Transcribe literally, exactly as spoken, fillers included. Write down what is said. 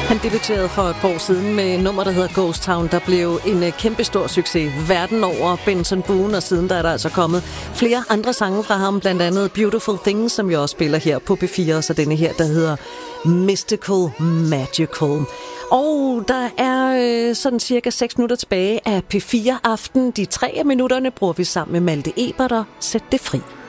Han debuterede for et par år siden med et nummer, der hedder Ghost Town, der blev en kæmpe stor succes verden over. Benson Boone, og siden der er der altså kommet flere andre sange fra ham, blandt andet Beautiful Things, som jeg også spiller her på P fire, og så denne her, der hedder Mystical Magical. Og der er øh, sådan cirka seks minutter tilbage af P fire Aften. De tre af minutterne bruger vi sammen med Malte Eberter. Sæt det fri.